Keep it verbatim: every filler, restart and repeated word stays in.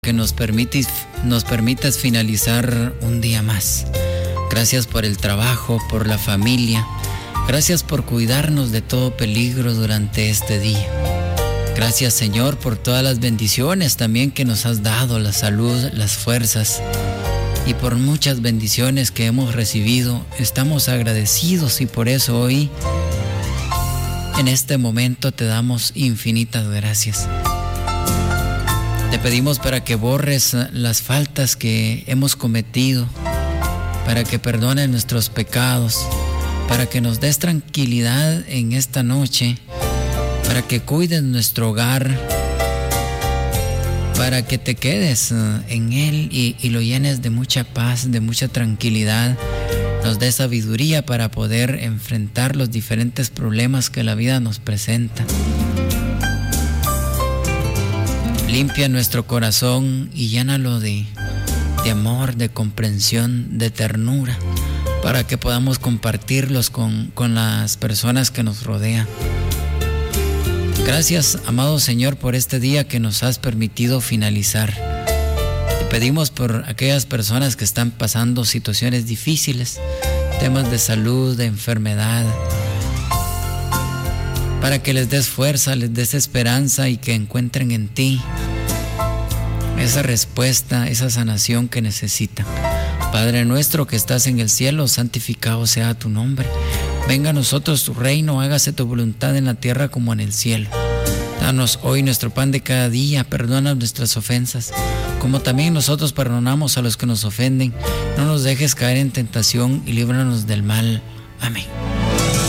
que nos permites, nos permitas finalizar un día más. Gracias por el trabajo, por la familia. Gracias por cuidarnos de todo peligro durante este día. Gracias, Señor, por todas las bendiciones también que nos has dado, la salud, las fuerzas, y por muchas bendiciones que hemos recibido. Estamos agradecidos y por eso hoy, en este momento, te damos infinitas gracias. Te pedimos para que borres las faltas que hemos cometido, para que perdones nuestros pecados, para que nos des tranquilidad en esta noche, para que cuides nuestro hogar, para que te quedes en él y, y lo llenes de mucha paz, de mucha tranquilidad. Nos des sabiduría para poder enfrentar los diferentes problemas que la vida nos presenta. Limpia nuestro corazón y llénalo de, de amor, de comprensión, de ternura, para que podamos compartirlos con, con las personas que nos rodean. Gracias, amado Señor, por este día que nos has permitido finalizar. Te pedimos por aquellas personas que están pasando situaciones difíciles, temas de salud, de enfermedad, para que les des fuerza, les des esperanza y que encuentren en ti esa respuesta, esa sanación que necesitan. Padre nuestro que estás en el cielo, santificado sea tu nombre. Venga a nosotros tu reino, hágase tu voluntad en la tierra como en el cielo. Danos hoy nuestro pan de cada día, perdona nuestras ofensas, como también nosotros perdonamos a los que nos ofenden. No nos dejes caer en tentación y líbranos del mal. Amén.